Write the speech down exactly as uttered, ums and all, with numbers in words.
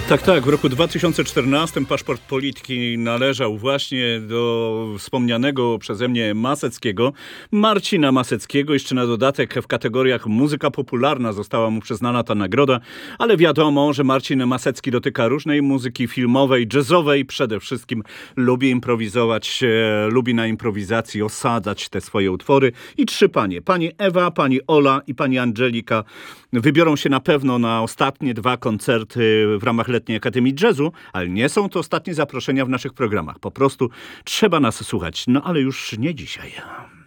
Tak, tak. W roku dwa tysiące czternastym paszport polityki należał właśnie do wspomnianego przeze mnie Maseckiego, Marcina Maseckiego. Jeszcze na dodatek w kategoriach muzyka popularna została mu przyznana ta nagroda, ale wiadomo, że Marcin Masecki dotyka różnej muzyki filmowej, jazzowej. Przede wszystkim lubi improwizować, e, lubi na improwizacji osadzać te swoje utwory. I trzy panie, pani Ewa, pani Ola i pani Angelika wybiorą się na pewno na ostatnie dwa koncerty w ramach Letniej Akademii Jazzu, ale nie są to ostatnie zaproszenia w naszych programach. Po prostu trzeba nas słuchać. No ale już nie dzisiaj.